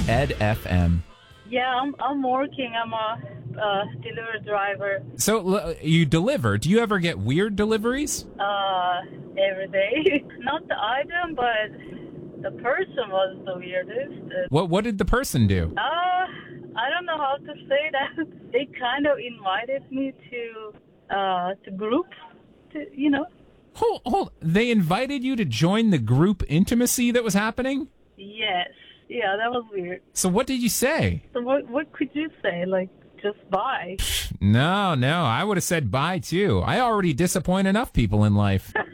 Ed FM. Yeah, I'm working. I'm a delivery driver. So you deliver. Do you ever get weird deliveries? Every day. Not the item, but the person was the weirdest. What did the person do? I don't know how to say that. They kind of invited me to group, you know. Hold. They invited you to join the group intimacy that was happening? Yes. Yeah, that was weird. So what did you say? So what could you say? Like, just bye? No. I would have said bye, too. I already disappoint enough people in life.